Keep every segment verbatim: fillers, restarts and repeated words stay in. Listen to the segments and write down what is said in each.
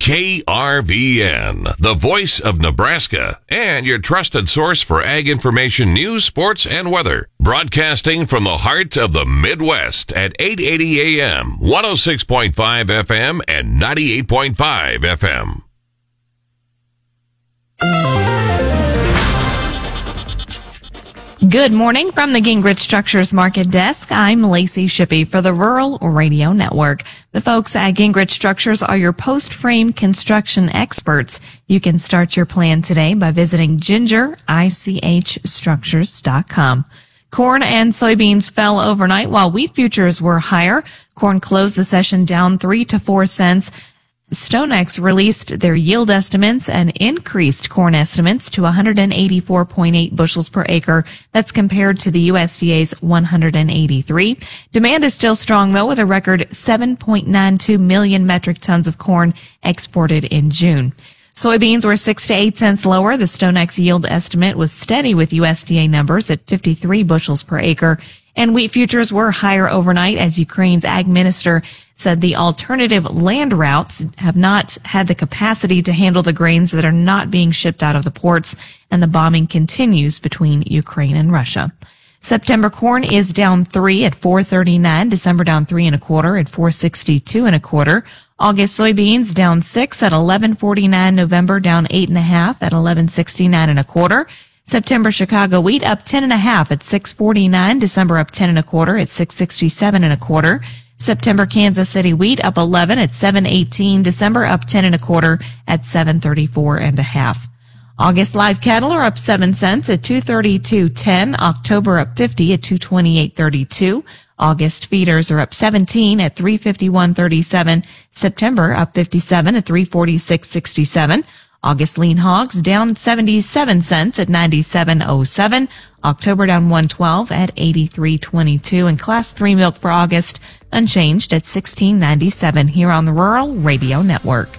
K R V N, the voice of Nebraska, and your trusted source for ag information, news, sports, and weather. Broadcasting from the heart of the Midwest at eight eighty A M, one oh six point five F M, and ninety-eight point five F M. Good morning from the Gingrich Structures Market Desk. I'm Lacey Shippey for the Rural Radio Network. The folks at Gingrich Structures are your post-frame construction experts. You can start your plan today by visiting ginger ich structures dot com. Corn and soybeans fell overnight while wheat futures were higher. Corn closed the session down three to four cents. StoneX released their yield estimates and increased corn estimates to one hundred eighty-four point eight bushels per acre. That's compared to the U S D A's one hundred eighty-three. Demand is still strong, though, with a record seven point nine two million metric tons of corn exported in June. Soybeans were six to eight cents lower. The StoneX yield estimate was steady with U S D A numbers at fifty-three bushels per acre. And wheat futures were higher overnight as Ukraine's ag minister said the alternative land routes have not had the capacity to handle the grains that are not being shipped out of the ports, and the bombing continues between Ukraine and Russia. September corn is down three at four thirty-nine. December down three and a quarter at four sixty-two and a quarter. August soybeans down six at eleven forty-nine. November down eight and a half at eleven sixty-nine and a quarter. September Chicago wheat up ten and a half at six forty-nine. December up ten and a quarter at six sixty-seven and a quarter. September Kansas City wheat up eleven at seven eighteen. December up ten and a quarter at seven thirty-four and a half. August live cattle are up seven cents at two thirty-two ten. October up fifty at two twenty-eight thirty-two. August feeders are up seventeen at three fifty-one thirty-seven. September up fifty-seven at three forty-six sixty-seven. August lean hogs down seventy-seven cents at ninety-seven oh seven. October down one twelve at eighty-three twenty-two. And class three milk for August unchanged at sixteen ninety-seven here on the Rural Radio Network.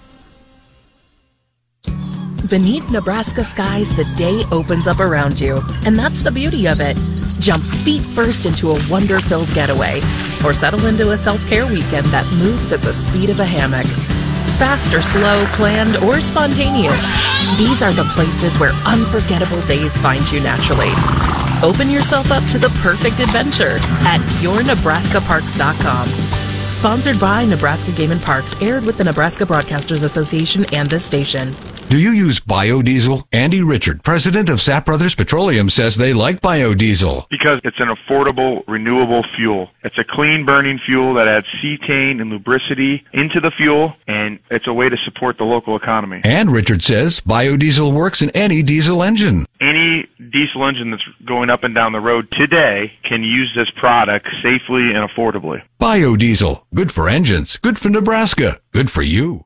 Beneath Nebraska skies, the day opens up around you. And that's the beauty of it. Jump feet first into a wonder-filled getaway, or settle into a self-care weekend that moves at the speed of a hammock. Fast or slow, planned or spontaneous, these are the places where unforgettable days find you naturally. Open yourself up to the perfect adventure at your nebraska parks dot com. Sponsored by Nebraska Game and Parks, aired with the Nebraska Broadcasters Association and this station. Do you use biodiesel? Andy Richard, president of Sapp Brothers Petroleum, says they like biodiesel. Because it's an affordable, renewable fuel. It's a clean-burning fuel that adds cetane and lubricity into the fuel, and it's a way to support the local economy. And Richard says biodiesel works in any diesel engine. Any diesel engine that's going up and down the road today can use this product safely and affordably. Biodiesel. Good for engines. Good for Nebraska. Good for you.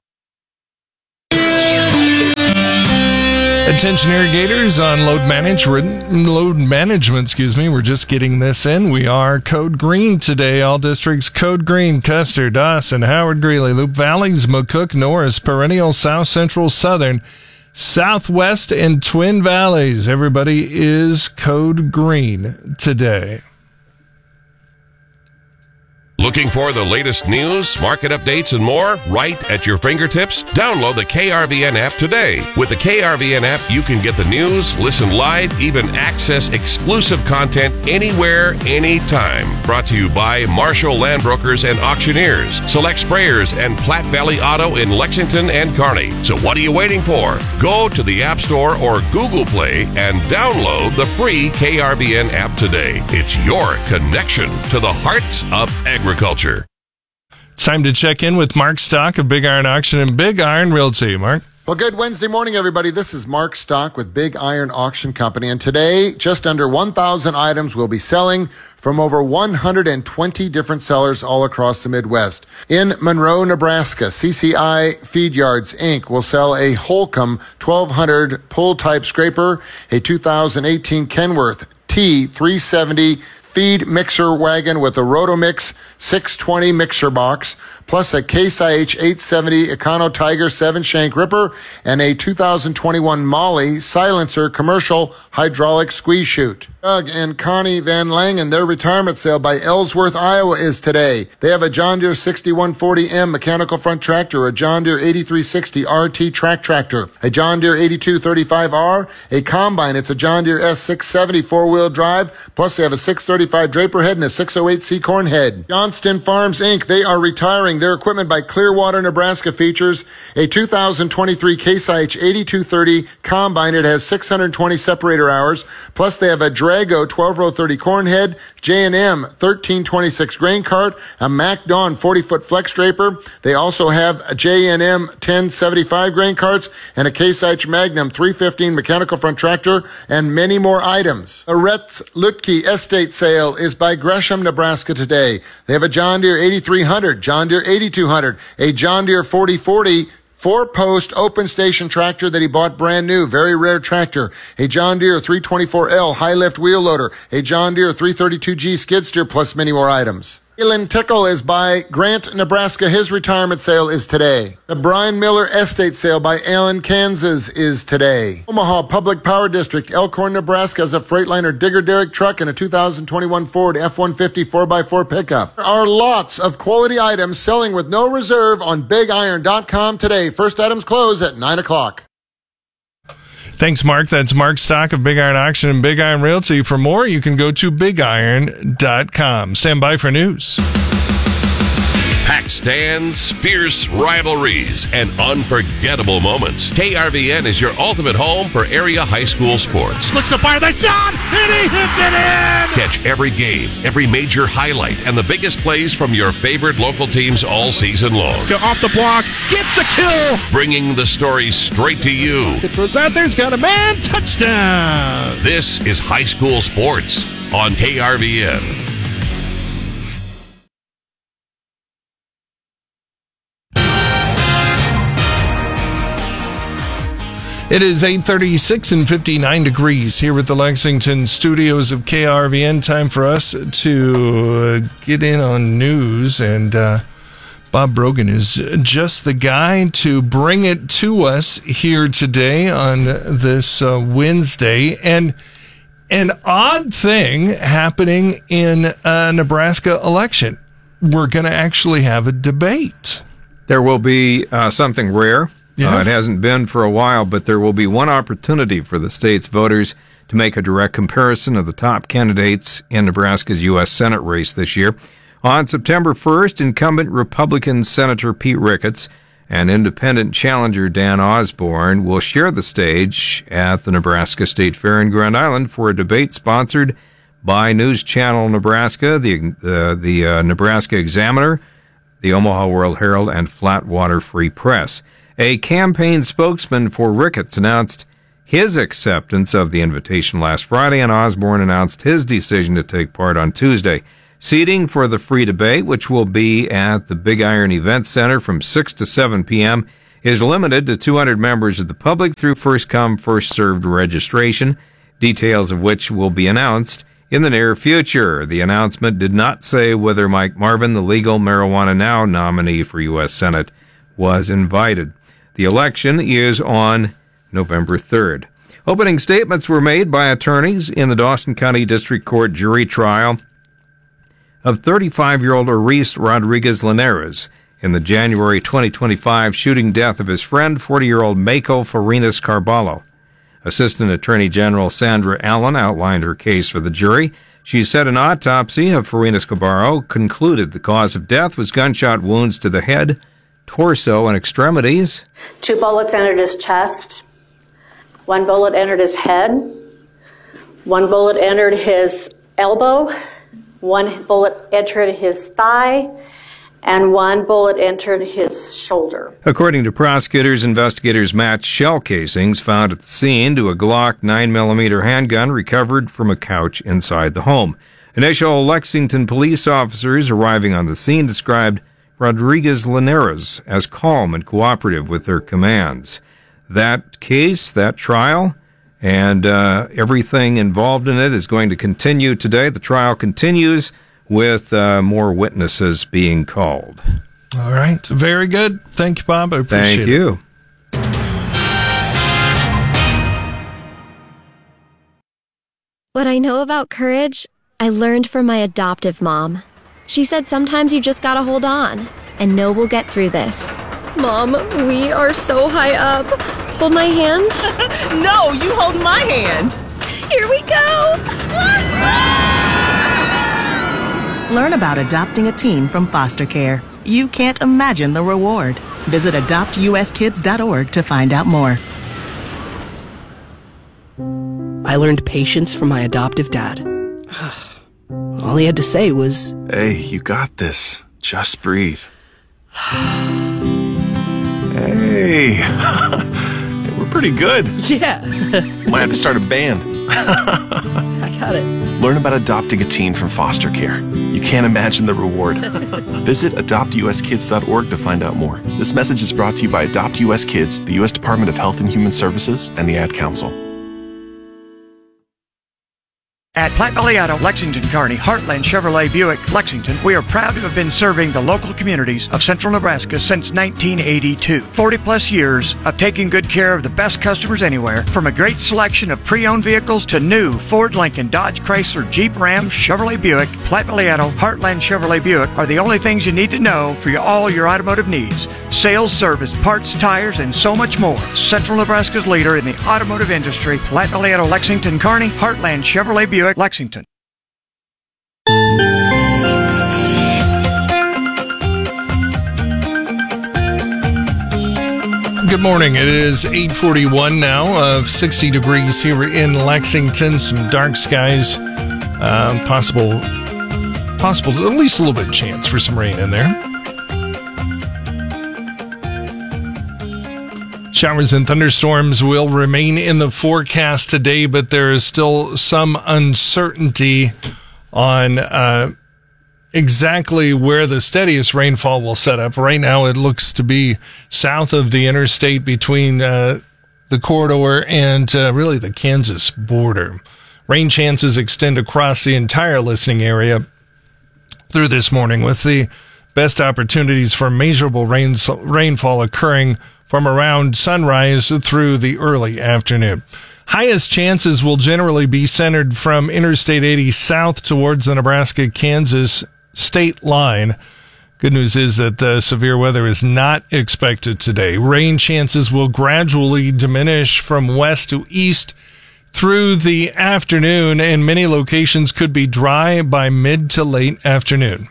Attention irrigators on load management, load management, excuse me. We're just getting this in. We are code green today. All districts code green. Custer, Dawson, Howard, Greeley, Loup Valleys, McCook, Norris, Perennial, South Central, Southern, Southwest, and Twin Valleys. Everybody is code green today. Looking for the latest news, market updates, and more right at your fingertips? Download the K R V N app today. With the K R V N app, you can get the news, listen live, even access exclusive content anywhere, anytime. Brought to you by Marshall Land Brokers and Auctioneers, Select Sprayers, and Platte Valley Auto in Lexington and Kearney. So what are you waiting for? Go to the App Store or Google Play and download the free K R V N app today. It's your connection to the heart of agriculture. Agriculture. It's time to check in with Mark Stock of Big Iron Auction and Big Iron Realty. Mark? Well, good Wednesday morning, everybody. This is Mark Stock with Big Iron Auction Company. And today, just under one thousand items will be selling from over one hundred twenty different sellers all across the Midwest. In Monroe, Nebraska, C C I Feed Yards, Incorporated will sell a Holcomb twelve hundred pull-type scraper, a two thousand eighteen Kenworth T three seventy feed mixer wagon with a Rotomix six twenty mixer box, plus a Case I H eight seventy Econo Tiger seven shank ripper and a two thousand twenty-one Molly silencer commercial hydraulic squeeze chute. Doug and Connie Van Langen, their retirement sale by Ellsworth, Iowa is today. They have a John Deere sixty-one forty M mechanical front tractor, a John Deere eighty-three sixty R T track tractor, a John Deere eighty-two thirty-five R, a combine. It's a John Deere S six seventy four-wheel drive, plus they have a six thirty-five draper head and a six oh eight Seacorn head. Johnston Farms, Incorporated, they are retiring. Their equipment by Clearwater, Nebraska features a two thousand twenty-three Case I H eighty-two thirty combine. It has six hundred twenty separator hours, plus they have a Drago twelve row thirty corn head, J and M thirteen twenty-six grain cart, a Mac Dawn forty foot flex draper. They also have a J and M ten seventy-five grain carts and a Case I H Magnum three fifteen mechanical front tractor and many more items. A Retz Lutke estate sale is by Gresham, Nebraska today. They have a John Deere eighty-three hundred, John Deere eighty-two hundred, a John Deere forty forty four-post open station tractor that he bought brand new, very rare tractor, a John Deere three twenty-four L high lift wheel loader, a John Deere three thirty-two G skid steer, plus many more items. Galen Tickle is by Grant, Nebraska. His retirement sale is today. The Brian Miller Estate Sale by Allen, Kansas is today. Omaha Public Power District, Elkhorn, Nebraska has a Freightliner digger derrick truck and a two thousand twenty-one Ford F one fifty four by four pickup. There are lots of quality items selling with no reserve on big iron dot com today. First items close at nine o'clock. Thanks, Mark. That's Mark Stock of Big Iron Auction and Big Iron Realty. For more, you can go to big iron dot com. Stand by for news. Packed stands, fierce rivalries, and unforgettable moments. K R V N is your ultimate home for area high school sports. Looks to fire the shot, and he hits it in! Catch every game, every major highlight, and the biggest plays from your favorite local teams all season long. Go off the block, gets the kill! Bringing the stories straight to you. It throws out there, he's got a man, touchdown! This is high school sports on K R V N. It is eight thirty-six and fifty-nine degrees here at the Lexington studios of K R V N. Time for us to uh, get in on news, and uh, Bob Brogan is just the guy to bring it to us here today on this uh, Wednesday. And an odd thing happening in a Nebraska election. We're going to actually have a debate. There will be uh, something rare. Yes. Uh, it hasn't been for a while, but there will be one opportunity for the state's voters to make a direct comparison of the top candidates in Nebraska's U S Senate race this year. On September first, incumbent Republican Senator Pete Ricketts and independent challenger Dan Osborne will share the stage at the Nebraska State Fair in Grand Island for a debate sponsored by News Channel Nebraska, the, uh, the uh, Nebraska Examiner, the Omaha World Herald, and Flatwater Free Press. A campaign spokesman for Ricketts announced his acceptance of the invitation last Friday, and Osborne announced his decision to take part on Tuesday. Seating for the free debate, which will be at the Big Iron Event Center from six to seven p.m., is limited to two hundred members of the public through first-come, first-served registration, details of which will be announced in the near future. The announcement did not say whether Mike Marvin, the legal Marijuana Now nominee for U S Senate, was invited. The election is on November third. Opening statements were made by attorneys in the Dawson County District Court jury trial of thirty-five-year-old Oris Rodriguez Linares in the January twenty twenty-five shooting death of his friend, forty-year-old Mako Farinas Carballo. Assistant Attorney General Sandra Allen outlined her case for the jury. She said an autopsy of Farinas Carballo concluded the cause of death was gunshot wounds to the head, torso, and extremities. Two bullets entered his chest. One bullet entered his head. One bullet entered his elbow. One bullet entered his thigh. And one bullet entered his shoulder. According to prosecutors, investigators matched shell casings found at the scene to a Glock nine millimeter handgun recovered from a couch inside the home. Initial Lexington police officers arriving on the scene described Rodriguez Linares as calm and cooperative with their commands. That case, that trial, And uh, everything involved in it is going to continue today. The trial continues with uh, more witnesses being called. All right. Very good. Thank you, Bob. I appreciate Thank it. you. What I know about courage, I learned from my adoptive mom. She said sometimes you just gotta hold on and know we'll get through this. Mom, we are so high up. Hold my hand. No, you hold my hand. Here we go. Learn about adopting a teen from foster care. You can't imagine the reward. Visit adopt u s kids dot org to find out more. I learned patience from my adoptive dad. All he had to say was, "Hey, you got this. Just breathe." Hey, we're pretty good. Yeah. Might have to start a band. I got it. Learn about adopting a teen from foster care. You can't imagine the reward. Visit adopt u s kids dot org to find out more. This message is brought to you by Adopt U S Kids, the U S Department of Health and Human Services, and the Ad Council. At Platte Valley-Addo, Lexington, Kearney, Heartland Chevrolet Buick, Lexington, we are proud to have been serving the local communities of central Nebraska since nineteen eighty-two. forty plus years of taking good care of the best customers anywhere, from a great selection of pre-owned vehicles to new Ford, Lincoln, Dodge, Chrysler, Jeep, Ram, Chevrolet Buick. Platte Valley-Addo, Heartland Chevrolet Buick are the only things you need to know for your, all your automotive needs. Sales, service, parts, tires, and so much more. Central Nebraska's leader in the automotive industry, Platte Valley-Addo, Lexington, Kearney, Heartland Chevrolet Buick, Lexington. Good morning. It is eight forty-one now, of sixty degrees here in Lexington. Some dark skies, uh, possible, possible, at least a little bit of chance for some rain in there. Showers and thunderstorms will remain in the forecast today, but there is still some uncertainty on uh, exactly where the steadiest rainfall will set up. Right now, it looks to be south of the interstate between uh, the corridor and uh, really the Kansas border. Rain chances extend across the entire listening area through this morning, with the best opportunities for measurable rain, rainfall occurring from around sunrise through the early afternoon. Highest chances will generally be centered from Interstate eighty south towards the Nebraska-Kansas state line. Good news is that uh, severe weather is not expected today. Rain chances will gradually diminish from west to east through the afternoon, and many locations could be dry by mid to late afternoon.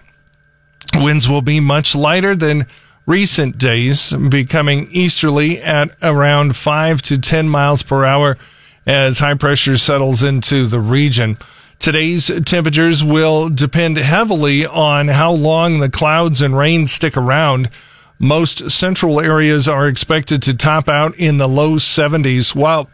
Winds will be much lighter than recent days, becoming easterly at around five to ten miles per hour as high pressure settles into the region. Today's temperatures will depend heavily on how long the clouds and rain stick around. Most central areas are expected to top out in the low seventies, while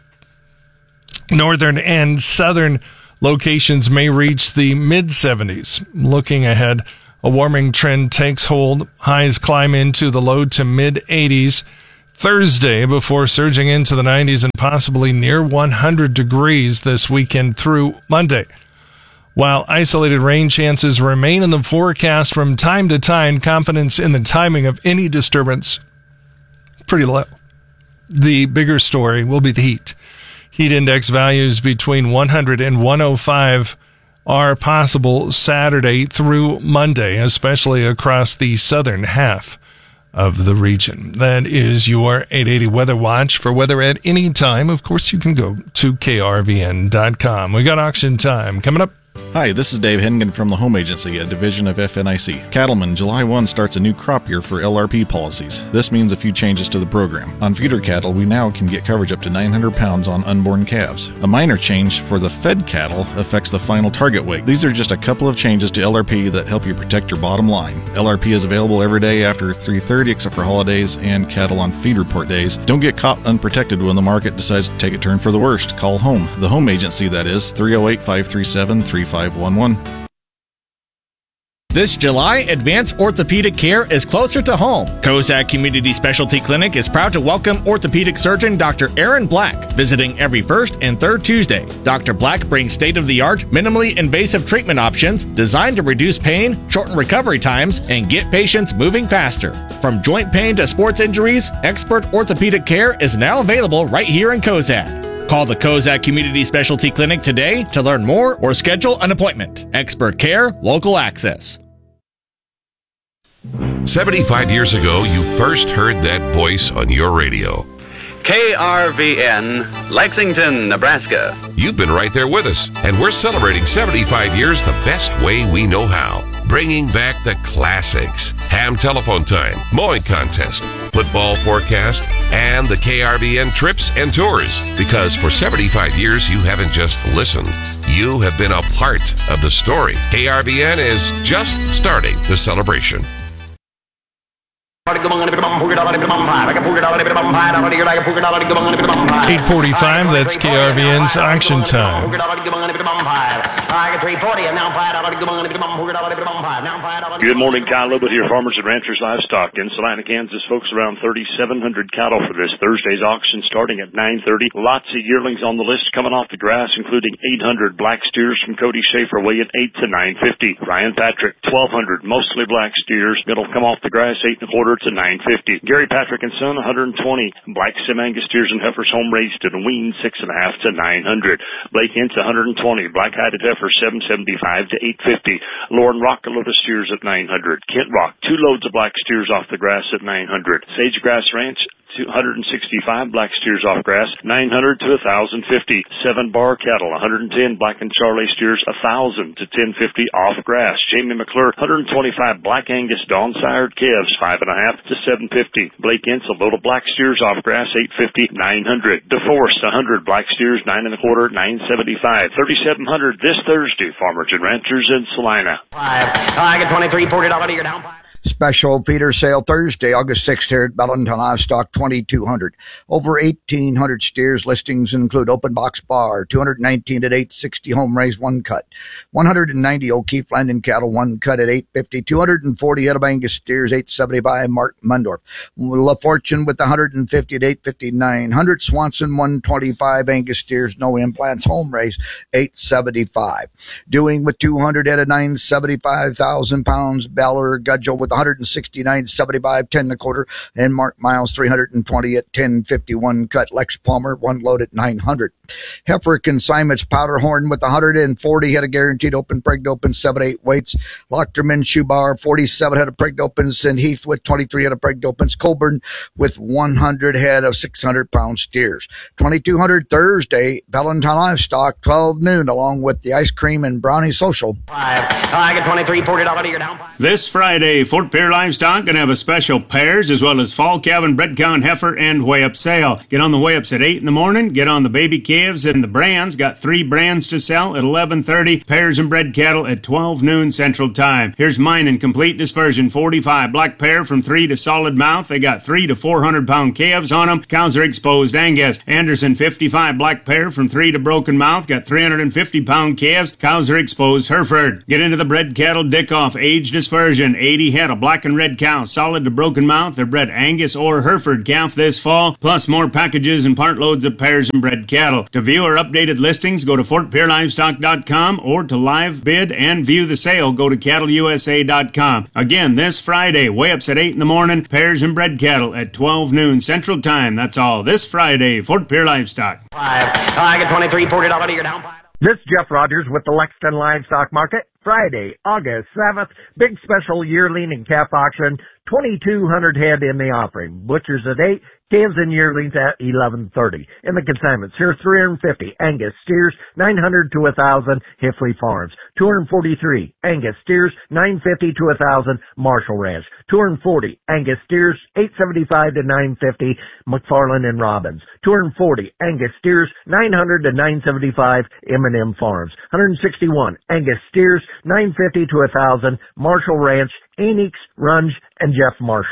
northern and southern locations may reach the mid seventies. Looking ahead, a warming trend takes hold. Highs climb into the low to mid eighties Thursday before surging into the nineties and possibly near one hundred degrees this weekend through Monday. While isolated rain chances remain in the forecast from time to time, confidence in the timing of any disturbance pretty low. The bigger story will be the heat. Heat index values between one hundred and one oh five are possible Saturday through Monday, especially across the southern half of the region. That is your eight eighty Weather Watch. For weather at any time, of course, you can go to K R V N dot com. We got auction time coming up. Hi, this is Dave Hennigan from the Home Agency, a division of F N I C. Cattlemen, July first starts a new crop year for L R P policies. This means a few changes to the program. On feeder cattle, we now can get coverage up to nine hundred pounds on unborn calves. A minor change for the fed cattle affects the final target weight. These are just a couple of changes to L R P that help you protect your bottom line. L R P is available every day after three thirty except for holidays and cattle on feed report days. Don't get caught unprotected when the market decides to take a turn for the worst. Call home. The Home Agency, that is, three oh eight, five three seven, three five one one. This July, advanced orthopedic care is closer to home. Kozak Community Specialty Clinic is proud to welcome orthopedic surgeon Doctor Aaron Black, visiting every first and third Tuesday. Doctor Black brings state-of-the-art, minimally invasive treatment options designed to reduce pain, shorten recovery times, and get patients moving faster. From joint pain to sports injuries, expert orthopedic care is now available right here in Kozak. Call the Kozak Community Specialty Clinic today to learn more or schedule an appointment. Expert care, local access. seventy-five years ago, you first heard that voice on your radio. K R V N, Lexington, Nebraska. You've been right there with us, and we're celebrating seventy-five years the best way we know how. Bringing back the classics. Ham telephone time, mowing contest, football forecast, and the K R V N trips and tours. Because for seventy-five years, you haven't just listened. You have been a part of the story. K R V N is just starting the celebration. eight forty-five, that's K R V N's auction time. Good morning, Kyle Lubbock here, Farmers and Ranchers Livestock in Salina, Kansas. Folks, around thirty-seven hundred cattle for this Thursday's auction starting at nine thirty. Lots of yearlings on the list coming off the grass, including eight hundred black steers from Cody Schaefer weighing eight to nine fifty. Ryan Patrick, twelve hundred, mostly black steers. It'll come off the grass eight and a quarter to nine fifty. Gary Patrick and Son, one hundred twenty. Black Sim Angus steers and heifers home raised and weaned six and a half to nine hundred. Blake Hintz, one hundred twenty. Black Hided heifer seven seventy-five to eight fifty. Lauren Rock, a load of steers at nine hundred. Kent Rock, two loads of black steers off the grass at nine hundred. Sagegrass Ranch, two hundred sixty-five black steers off grass, nine hundred to one thousand fifty. Seven bar cattle, one hundred ten black and Charlie steers, one thousand to ten fifty off grass. Jamie McClure, one hundred twenty-five black Angus dawn sired calves, five and a half to seven fifty. Blake Ince, a load of black steers off grass, eight fifty, nine hundred. DeForest, one hundred black steers, nine and a quarter, nine seventy-five. thirty-seven hundred this Thursday, Farmers and Ranchers in Salina. Five. I get twenty-three, forty dollars, you're down five. Special feeder sale Thursday, August sixth here at Bellington Livestock, twenty-two hundred. Over eighteen hundred steers. Listings include open box bar, two hundred nineteen at eight sixty home raised, one cut. one hundred ninety O'Keefe Landon cattle, one cut at eight fifty. two hundred forty Edom Angus steers, eight seventy-five Mark Mundorf. La Fortune with one hundred fifty at eight fifty-nine. one hundred Swanson, one twenty-five Angus steers, no implants, home raised, eight seventy-five. Doing with two hundred at a nine seventy-five thousand pounds. Beller Gudgel with one hundred sixty-nine seventy-five, ten and a quarter, and Mark Miles three hundred twenty at ten fifty-one cut. Lex Palmer, one load at nine hundred. Heifer consignments, Powderhorn with one hundred forty head of guaranteed open, pregnant open, seven eight weights. Lochterman Shoebar, forty-seven head of pregnant opens, and Heath with twenty-three head of pregnant opens. Colburn with one hundred head of six hundred pound steers. twenty-two hundred Thursday, Valentine Livestock, twelve noon, along with the ice cream and brownie social. Five. I get twenty-three, forty dollars, you're down five. This Friday, Fort Pierre Livestock going to have a special pairs as well as fall calving, bred cow and heifer, and weigh-up sale. Get on the weigh-ups at eight in the morning. Get on the baby calves and the brands. Got three brands to sell at eleven thirty. Pairs and bred cattle at twelve noon Central Time. Here's mine in complete dispersion. forty-five black pair from three to solid mouth. They got three to four hundred pound calves on them. Cows are exposed Angus. Anderson, fifty-five black pair from three to broken mouth. Got three hundred fifty pound calves. Cows are exposed Hereford. Get into the bred cattle Dickoff. Age dispersion. eighty head of black and red cows, solid to broken mouth. They're bred Angus or Hereford calf this fall, plus more packages and part loads of pairs and bred cattle. To view our updated listings, go to fort pierre livestock dot com, or to live bid and view the sale, go to cattle u s a dot com. Again, this Friday, weigh-ups at eight in the morning, pairs and bred cattle at twelve noon Central Time. That's all this Friday, Fort Pierre Livestock. Five. I get twenty-three, forty dollars, you're down five. This is Jeff Rogers with the Lexington Livestock Market. Friday, August seventh, big special yearling and calf auction, twenty-two hundred head in the offering. Butchers at eight, calves and yearlings at eleven thirty. In the consignments, here's three hundred fifty Angus steers, nine hundred to one thousand Hifley Farms. two hundred forty-three Angus steers, nine fifty to one thousand Marshall Ranch. two hundred forty Angus steers, eight seventy-five to nine fifty McFarland and Robbins. two hundred forty Angus steers, nine hundred to nine seventy-five M and M Farms. one hundred sixty-one Angus steers, nine fifty to one thousand Marshall Ranch, Anix, Runge, and Jeff Marshall.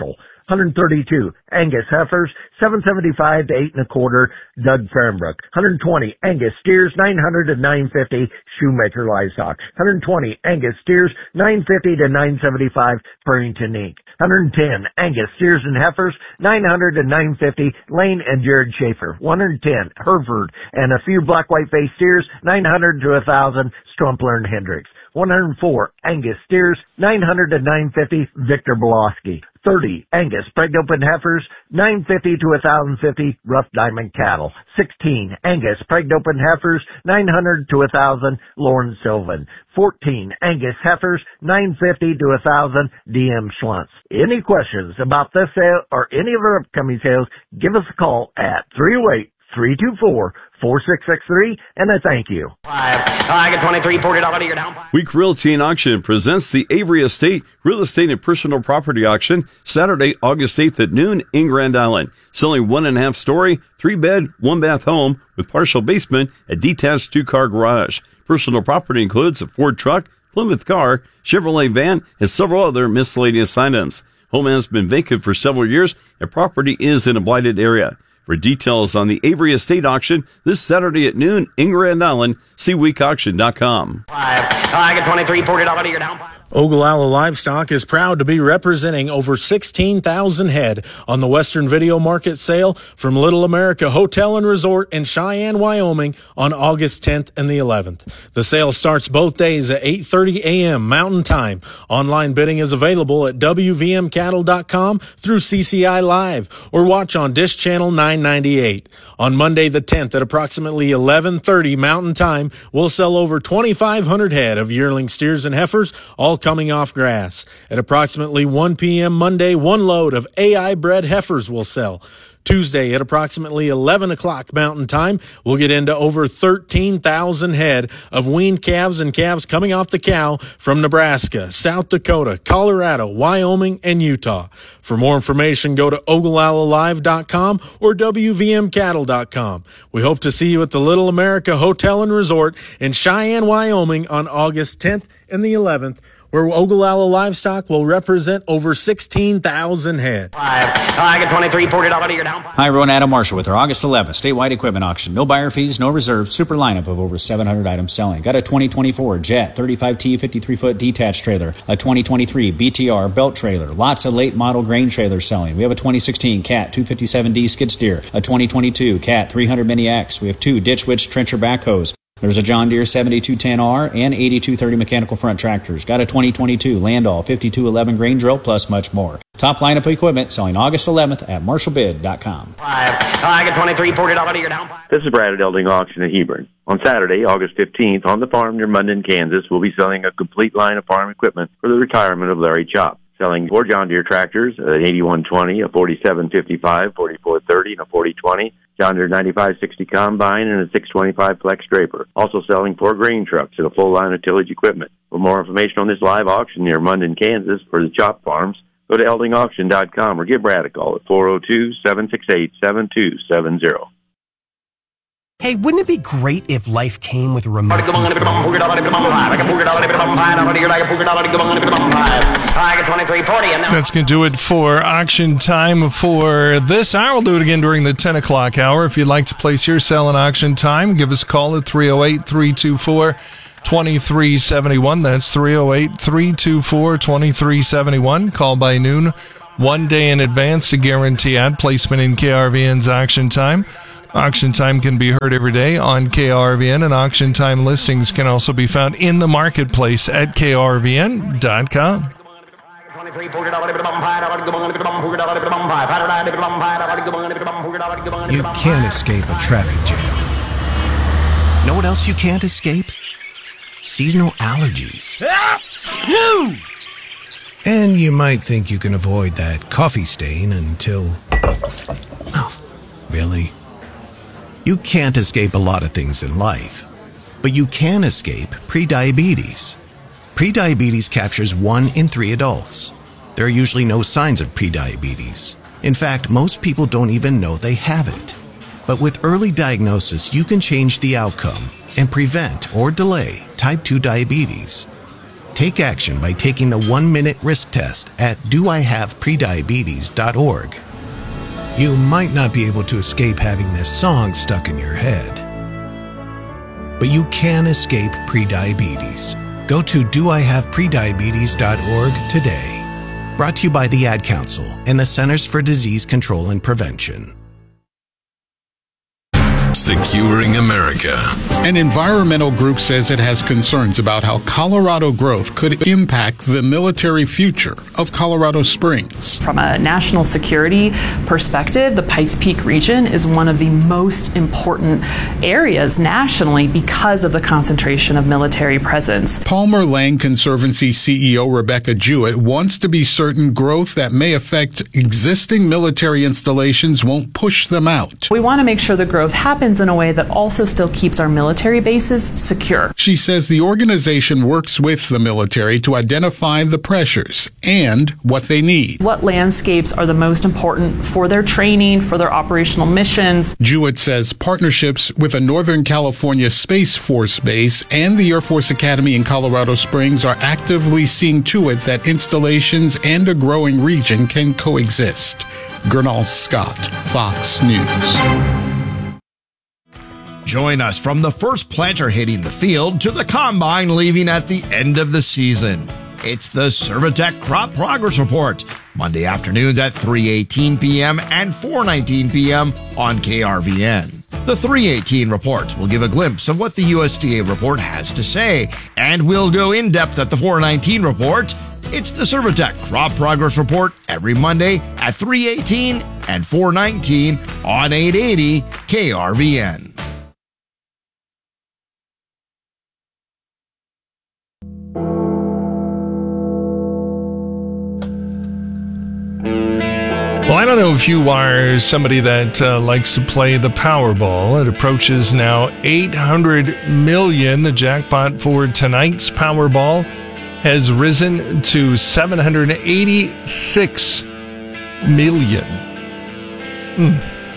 one thirty-two Angus heifers, seven seventy-five to eight and a quarter, Doug Fernbrook. one twenty Angus steers, nine hundred to nine fifty, Shoemaker Livestock. one twenty Angus steers, nine fifty to nine seventy-five, Purrington Incorporated. one ten Angus steers and heifers, nine hundred to nine fifty, Lane and Jared Schaefer. one ten Hereford and a few black white face steers, nine hundred to one thousand, Strumpler and Hendricks. one oh four Angus steers, nine hundred to nine fifty, Victor Bolosky. thirty Angus pregnant open heifers, nine fifty to one thousand fifty, Rough Diamond Cattle. sixteen Angus pregnant open heifers, nine hundred to one thousand, Lauren Sylvan. fourteen Angus heifers, nine fifty to one thousand, D M Schluntz. Any questions about this sale or any of our upcoming sales, give us a call at three oh eight, three two four, four six six three, and I thank you. Five. I get twenty-three, forty dollars to your down. Week Realty and Auction presents the Avery Estate Real Estate and Personal Property Auction Saturday, August eighth at noon in Grand Island. Selling one and a half story, three bed, one bath home with partial basement, a detached two car garage. Personal property includes a Ford truck, Plymouth car, Chevrolet van, and several other miscellaneous items. Home has been vacant for several years and property is in a blighted area. For details on the Avery Estate Auction this Saturday at noon in Grand Island, see week auction dot com. Five. I get twenty-three, forty dollars to your down. Ogallala Livestock is proud to be representing over sixteen thousand head on the Western Video Market sale from Little America Hotel and Resort in Cheyenne, Wyoming on August tenth and the eleventh. The sale starts both days at eight thirty a.m. Mountain Time. Online bidding is available at W V M cattle dot com through C C I Live or watch on Dish Channel nine ninety-eight. On Monday the tenth at approximately eleven thirty Mountain Time, we'll sell over twenty-five hundred head of yearling steers and heifers, all coming off grass. At approximately one p.m. Monday, one load of A I bred heifers will sell. Tuesday at approximately eleven o'clock Mountain Time, we'll get into over thirteen thousand head of weaned calves and calves coming off the cow from Nebraska, South Dakota, Colorado, Wyoming, and Utah. For more information, go to Ogallala Live dot com or W V M cattle dot com. We hope to see you at the Little America Hotel and Resort in Cheyenne, Wyoming on August tenth and the eleventh, where Ogallala Livestock will represent over sixteen thousand head. Five. I get twenty-three, forty dollars to your down. Hi, everyone. Adam Marshall with our August eleventh statewide equipment auction. No buyer fees, no reserves, super lineup of over seven hundred items selling. Got a twenty twenty-four Jet thirty-five T fifty-three foot detached trailer, a twenty twenty-three B T R belt trailer, lots of late model grain trailers selling. We have a twenty sixteen Cat two fifty-seven D skid steer, a twenty twenty-two Cat three hundred Mini X. We have two Ditch Witch trencher backhoes. There's a John Deere seventy-two ten R and eighty-two thirty mechanical front tractors. Got a twenty twenty-two Landau fifty-two eleven grain drill, plus much more. Top lineup of equipment selling August eleventh at Marshall Bid dot com. Five. I get twenty-three, forty dollars to your down. This is Brad at Elding Auction at Hebron. On Saturday, August fifteenth, on the farm near Munden, Kansas, we'll be selling a complete line of farm equipment for the retirement of Larry Chop. Selling four John Deere tractors, an eighty-one twenty, a forty-seven fifty-five, forty-four thirty, and a forty twenty. John Deere ninety-five sixty combine and a six twenty-five flex draper. Also selling four grain trucks and a full line of tillage equipment. For more information on this live auction near Munden, Kansas for the Chop Farms, go to Elding Auction dot com or give Brad a call at four oh two, seven six eight, seven two seven zero. Hey, wouldn't it be great if life came with a remote control? That's going to do it for auction time for this hour. We'll do it again during the ten o'clock hour. If you'd like to place your sale in auction time, give us a call at three oh eight, three two four, two three seven one. That's three oh eight, three two four, two three seven one. Call by noon one day in advance to guarantee ad placement in K R V N's auction time. Auction time can be heard every day on K R V N, and auction time listings can also be found in the marketplace at K R V N dot com. You can't escape a traffic jam. Know what else you can't escape? Seasonal allergies. And you might think you can avoid that coffee stain until... Oh, really? You can't escape a lot of things in life, but you can escape prediabetes. Prediabetes captures one in three adults. There are usually no signs of prediabetes. In fact, most people don't even know they have it. But with early diagnosis, you can change the outcome and prevent or delay type two diabetes. Take action by taking the one-minute risk test at do I have prediabetes dot org. You might not be able to escape having this song stuck in your head, but you can escape prediabetes. Go to do I have prediabetes dot org today. Brought to you by the Ad Council and the Centers for Disease Control and Prevention. Securing America. An environmental group says it has concerns about how Colorado growth could impact the military future of Colorado Springs. From a national security perspective, the Pikes Peak region is one of the most important areas nationally because of the concentration of military presence. Palmer Lang Conservancy C E O Rebecca Jewett wants to be certain growth that may affect existing military installations won't push them out. We want to make sure the growth happens in a way that also still keeps our military bases secure. She says the organization works with the military to identify the pressures and what they need. What landscapes are the most important for their training, for their operational missions? Jewett says partnerships with a Northern California Space Force base and the Air Force Academy in Colorado Springs are actively seeing to it that installations and a growing region can coexist. Gernal Scott, Fox News. Join us from the first planter hitting the field to the combine leaving at the end of the season. It's the Servitech Crop Progress Report, Monday afternoons at three eighteen p.m. and four nineteen p.m. on K R V N. The three eighteen report will give a glimpse of what the U S D A report has to say, and we'll go in depth at the four nineteen report. It's the Servitech Crop Progress Report every Monday at three eighteen and four nineteen on eight eighty K R V N. Well, I don't know if you are somebody that uh, likes to play the Powerball. It approaches now eight hundred million. The jackpot for tonight's Powerball has risen to seven hundred eighty-six million. Hmm.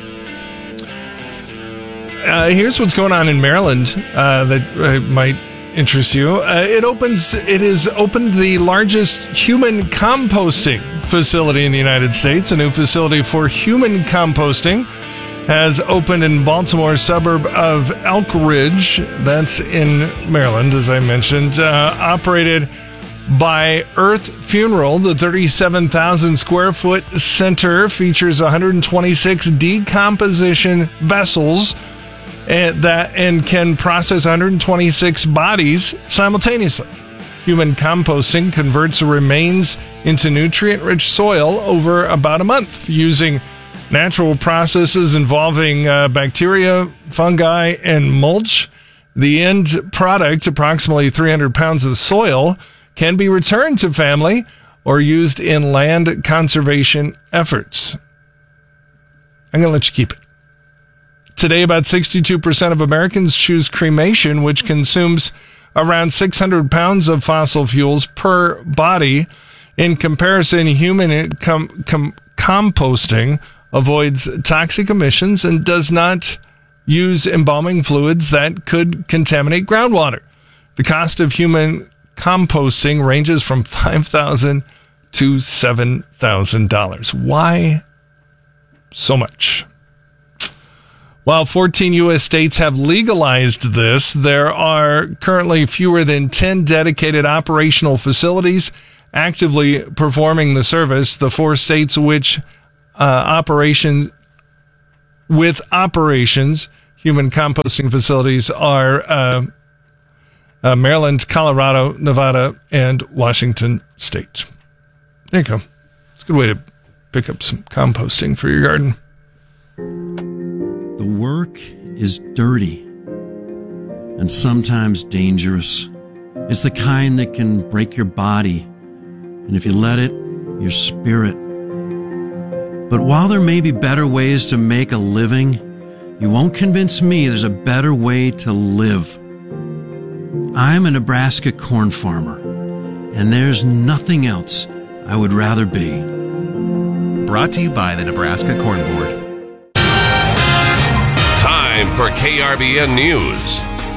Uh, here's what's going on in Maryland uh, that uh, might interest you. Uh, it opens. It has opened the largest human composting facility in the United States. A new facility for human composting has opened in Baltimore suburb of Elk Ridge. That's in Maryland, as I mentioned. Uh, operated by Earth Funeral, the thirty-seven thousand square foot center features one hundred twenty-six decomposition vessels and that and can process one hundred twenty-six bodies simultaneously. Human composting converts the remains into nutrient-rich soil over about a month using natural processes involving uh, bacteria, fungi, and mulch. The end product, approximately three hundred pounds of soil, can be returned to family or used in land conservation efforts. I'm going to let you keep it. Today, about sixty-two percent of Americans choose cremation, which consumes around six hundred pounds of fossil fuels per body. In comparison, human com- com- composting avoids toxic emissions and does not use embalming fluids that could contaminate groundwater. The cost of human composting ranges from five thousand dollars to seven thousand dollars. Why so much? While fourteen U S states have legalized this, there are currently fewer than ten dedicated operational facilities actively performing the service. The four states which uh, operation with operations human composting facilities are uh, uh, Maryland, Colorado, Nevada, and Washington State. There you go. It's a good way to pick up some composting for your garden. The work is dirty and sometimes dangerous. It's the kind that can break your body, and if you let it, your spirit. But while there may be better ways to make a living, you won't convince me there's a better way to live. I'm a Nebraska corn farmer, and there's nothing else I would rather be. Brought to you by the Nebraska Corn Board. Time for K R V N News.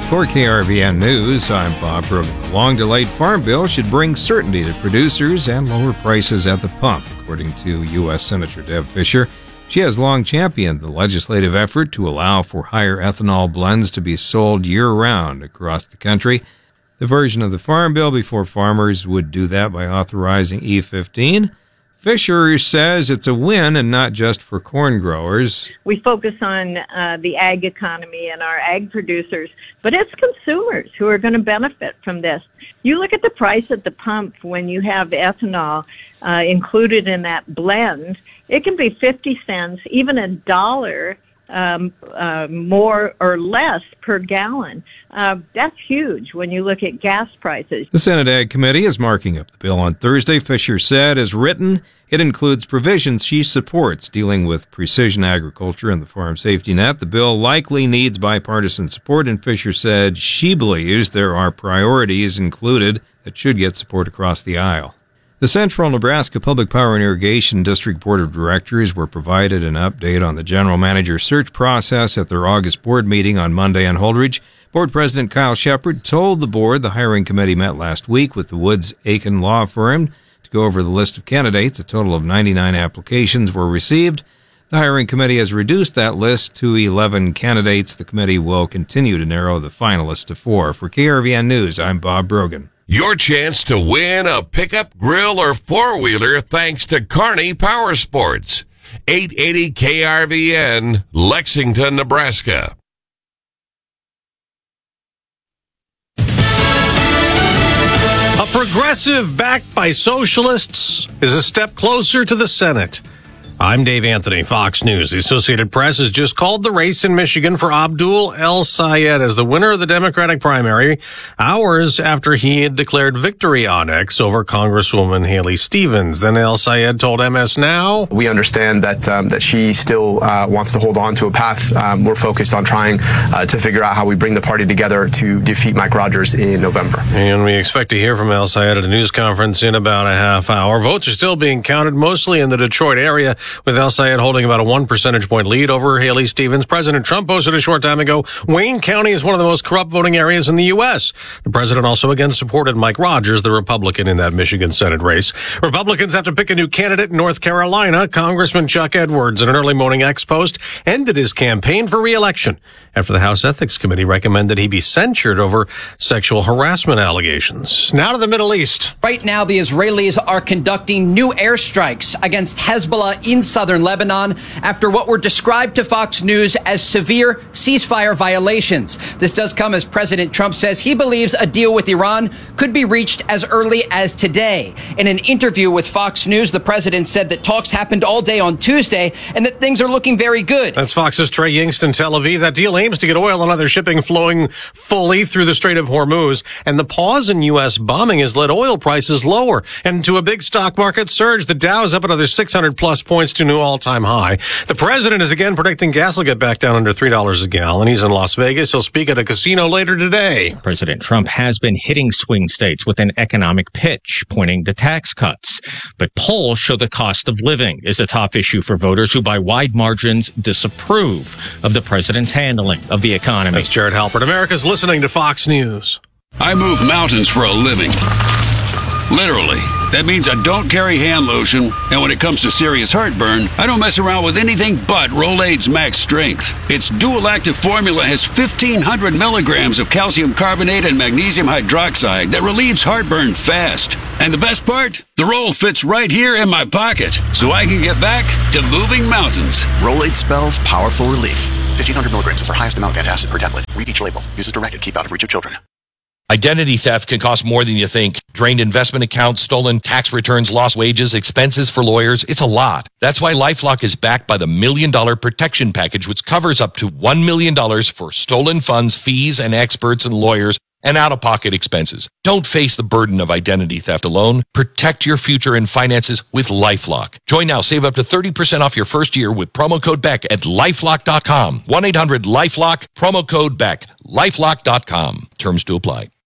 For K R V N News, I'm Bob Brogan. The long-delayed farm bill should bring certainty to producers and lower prices at the pump, according to U S Senator Deb Fischer. She has long championed the legislative effort to allow for higher ethanol blends to be sold year-round across the country. The version of the farm bill before farmers would do that by authorizing E fifteen. Fisher says it's a win and not just for corn growers. We focus on uh, the ag economy and our ag producers, but it's consumers who are going to benefit from this. You look at the price at the pump when you have ethanol uh, included in that blend, it can be fifty cents, even a dollar um, uh, more or less per gallon. Uh, that's huge when you look at gas prices. The Senate Ag Committee is marking up the bill on Thursday. Fisher said, as written, it includes provisions she supports dealing with precision agriculture and the farm safety net. The bill likely needs bipartisan support, and Fisher said she believes there are priorities included that should get support across the aisle. The Central Nebraska Public Power and Irrigation District Board of Directors were provided an update on the general manager search process at their August board meeting on Monday in Holdridge. Board President Kyle Shepard told the board the hiring committee met last week with the Woods Aiken Law Firm to go over the list of candidates. A total of ninety-nine applications were received. The hiring committee has reduced that list to eleven candidates. The committee will continue to narrow the finalists to four. For K R V N News, I'm Bob Brogan. Your chance to win a pickup, grill, or four-wheeler thanks to Kearney Power Sports. eight eighty K R V N, Lexington, Nebraska. A progressive backed by socialists is a step closer to the Senate. I'm Dave Anthony, Fox News. The Associated Press has just called the race in Michigan for Abdul El-Sayed as the winner of the Democratic primary, hours after he had declared victory on X over Congresswoman Haley Stevens. Then El-Sayed told M S Now, "We understand that um, that she still uh, wants to hold on to a path. Um, we're focused on trying uh, to figure out how we bring the party together to defeat Mike Rogers in November." And we expect to hear from El-Sayed at a news conference in about a half hour. Votes are still being counted, mostly in the Detroit area, with El-Sayed holding about a one percentage point lead over Haley Stevens. President Trump posted a short time ago, Wayne County is one of the most corrupt voting areas in the U S. The president also again supported Mike Rogers, the Republican, in that Michigan Senate race. Republicans have to pick a new candidate in North Carolina. Congressman Chuck Edwards, in an early morning X post, ended his campaign for re-election after the House Ethics Committee recommended he be censured over sexual harassment allegations. Now to the Middle East. Right now, the Israelis are conducting new airstrikes against Hezbollah in southern Lebanon after what were described to Fox News as severe ceasefire violations. This does come as President Trump says he believes a deal with Iran could be reached as early as today. In an interview with Fox News, the president said that talks happened all day on Tuesday and that things are looking very good. That's Fox's Trey Yingst in Tel Aviv. That deal aims to get oil and other shipping flowing fully through the Strait of Hormuz. And the pause in U S bombing has led oil prices lower and to a big stock market surge. The Dow is up another six hundred plus points to new all-time high. The president is again predicting gas will get back down under three dollars a gallon. He's in Las Vegas. He'll speak at a casino later today. President Trump has been hitting swing states with an economic pitch, pointing to tax cuts. But polls show the cost of living is a top issue for voters who by wide margins disapprove of the president's handling of the economy. That's Jared Halpert. America's listening to Fox News. I move mountains for a living. Literally. That means I don't carry hand lotion, and when it comes to serious heartburn, I don't mess around with anything but Rolaids Max Strength. Its dual-active formula has fifteen hundred milligrams of calcium carbonate and magnesium hydroxide that relieves heartburn fast. And the best part? The roll fits right here in my pocket, so I can get back to moving mountains. Rolaids spells powerful relief. fifteen hundred milligrams is our highest amount of antacid per tablet. Read each label. Use as directed. Keep out of reach of children. Identity theft can cost more than you think. Drained investment accounts, stolen tax returns, lost wages, expenses for lawyers. It's a lot. That's why LifeLock is backed by the Million Dollar Protection Package, which covers up to one million dollars for stolen funds, fees, and experts and lawyers, and out-of-pocket expenses. Don't face the burden of identity theft alone. Protect your future and finances with LifeLock. Join now. Save up to thirty percent off your first year with promo code Beck at LifeLock dot com. one eight hundred LifeLock, promo code Beck, LifeLock dot com. Terms to apply.